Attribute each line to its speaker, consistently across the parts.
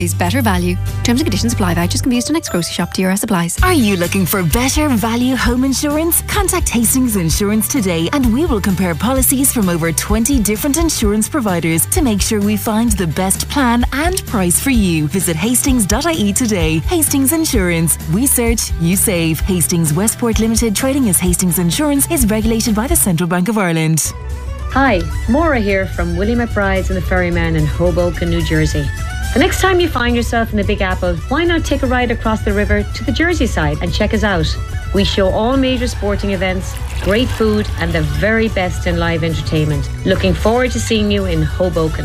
Speaker 1: is better value. Terms and conditions apply. Vouchers can be used on next grocery shop. TRS supplies.
Speaker 2: Are you looking for better value home insurance? Contact Hastings Insurance today and we will compare policies from over 20 different insurance providers to make sure we find the best plan and price for you. Visit hastings.ie today. Hastings Insurance. We search, you save. Hastings Westport Limited, trading as Hastings Insurance, is regulated by the Central Bank of Ireland.
Speaker 3: Hi, Maura here from Willie McBride's and the Ferryman in Hoboken, New Jersey. The next time you find yourself in the Big Apple, why not take a ride across the river to the Jersey side and check us out? We show all major sporting events, great food and the very best in live entertainment. Looking forward to seeing you in Hoboken.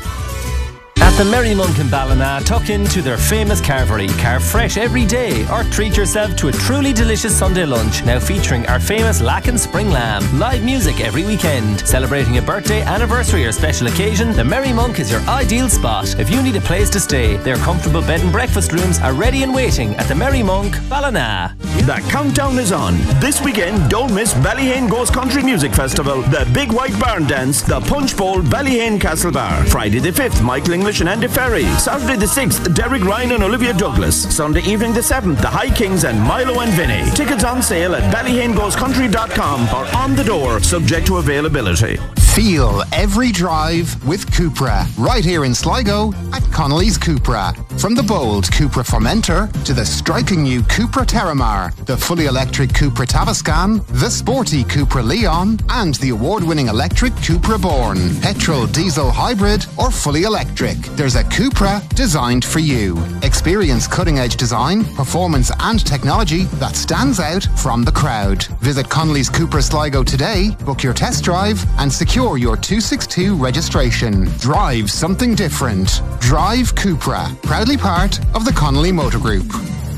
Speaker 4: At the Merry Monk in Ballina, tuck into their famous carvery. Carve fresh every day or treat yourself to a truly delicious Sunday lunch, now featuring our famous Lacken Spring Lamb. Live music every weekend. Celebrating a birthday, anniversary or special occasion, the Merry Monk is your ideal spot. If you need a place to stay, their comfortable bed and breakfast rooms are ready and waiting at the Merry Monk, Ballina.
Speaker 5: The countdown is on. This weekend, don't miss Ballyhane Goes Country Music Festival, the Big White Barn Dance, the Punch Bowl, Ballyhane Castle Bar. Friday the 5th, Michael English and Andy Ferry. Saturday the 6th, Derek Ryan and Olivia Douglas. Sunday evening the 7th, the High Kings and Milo and Vinny. Tickets on sale at ballyhanegoescountry.com or on the door, subject to availability.
Speaker 6: Feel every drive with Cupra, right here in Sligo at Connolly's Cupra. From the bold Cupra Formentor to the striking new Cupra Terramar, the fully electric Cupra Tavascan, the sporty Cupra Leon, and the award-winning electric Cupra Born. Petrol, diesel, hybrid, or fully electric, there's a Cupra designed for you. Experience cutting-edge design, performance, and technology that stands out from the crowd. Visit Connolly's Cupra Sligo today, book your test drive, and secure your 262 registration. Drive something different. Drive Cupra. Proudly part of the Connolly Motor Group.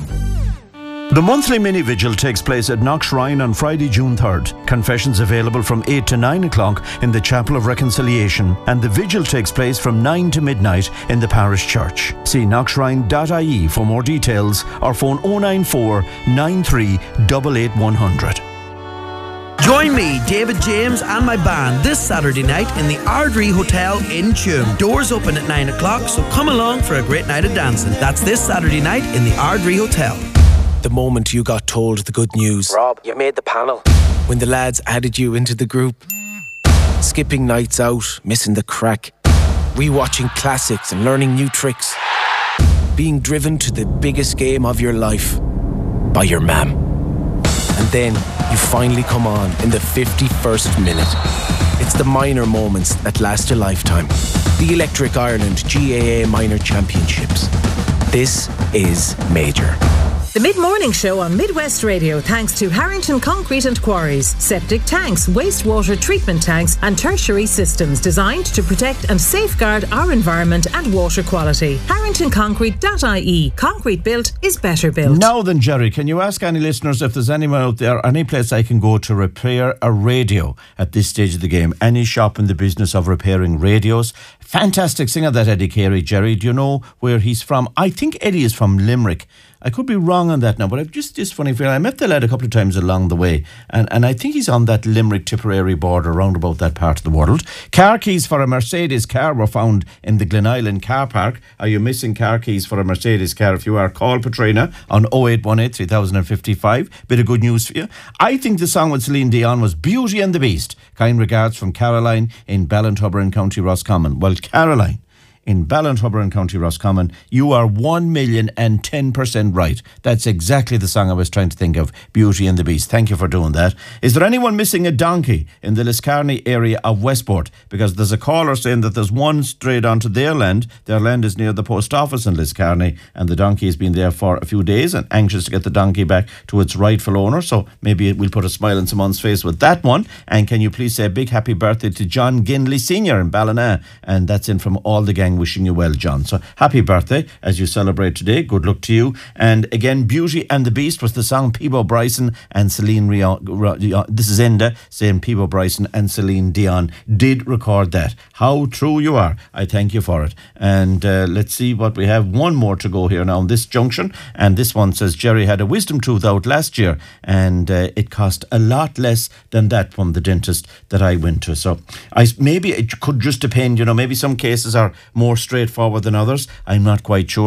Speaker 5: The monthly mini vigil takes place at Knockshrine on Friday, June 3rd. Confessions available from 8 to 9 o'clock in the Chapel of Reconciliation, and the vigil takes place from 9 to midnight in the parish church. See knockshrine.ie for more details or phone 094 93 88100.
Speaker 7: Join me, David James, and my band this Saturday night in the Ardrey Hotel in Tuam. Doors open at 9 o'clock, so come along for a great night of dancing. That's this Saturday night in the Ardrey Hotel.
Speaker 8: The moment you got told the good news.
Speaker 9: Rob, you made the panel.
Speaker 8: When the lads added you into the group. Skipping nights out, missing the crack. Rewatching classics and learning new tricks. Being driven to the biggest game of your life by your mam. And then you finally come on in the 51st minute. It's the minor moments that last a lifetime. The Electric Ireland GAA Minor Championships. This is major.
Speaker 10: The Mid-Morning Show on Midwest Radio, thanks to Harrington Concrete and Quarries. Septic tanks, wastewater treatment tanks and tertiary systems designed to protect and safeguard our environment and water quality. HarringtonConcrete.ie. Concrete built is better built.
Speaker 5: Now then, Jerry, can you ask any listeners if there's anyone out there, any place I can go to repair a radio at this stage of the game? Any shop in the business of repairing radios? Fantastic singer, that Eddie Carey. Jerry, do you know where he's from? I think Eddie is from Limerick. I could be wrong on that now, but I've just this funny feeling. I met the lad a couple of times along the way, and I think he's on that Limerick-Tipperary border, around about that part of the world. Car keys for a Mercedes car were found in the Glen Island car park. Are you missing car keys for a Mercedes car? If you are, call Patrina on 0818 3055. Bit of good news for you. I think the song with Celine Dion was Beauty and the Beast. Kind regards from Caroline in Ballintubber in County Roscommon. Well, Caroline in Ballintubber in County Roscommon, you are 1,010% right. That's exactly the song I was trying to think of, Beauty and the Beast. Thank you for doing that. Is there anyone missing a donkey in the Liscarney area of Westport? Because there's a caller saying that there's one strayed onto their land. Their land is near the post office in Liscarney, and the donkey has been there for a few days and anxious to get the donkey back to its rightful owner. So maybe we'll put a smile on someone's face with that one. And can you please say a big happy birthday to John Ginley Sr. in Ballina? And that's in from all the gang, wishing you well, John. So happy birthday as you celebrate today. Good luck to you. And again, Beauty and the Beast was the song Peebo Bryson and Celine Dion. This is Enda saying Peebo Bryson and Celine Dion did record that. How true you are. I thank you for it. And let's see what we have. One more to go here now on this junction. And this one says, Jerry had a wisdom tooth out last year and it cost a lot less than that from the dentist that I went to. So maybe it could just depend, maybe some cases are more straightforward than others? I'm not quite sure.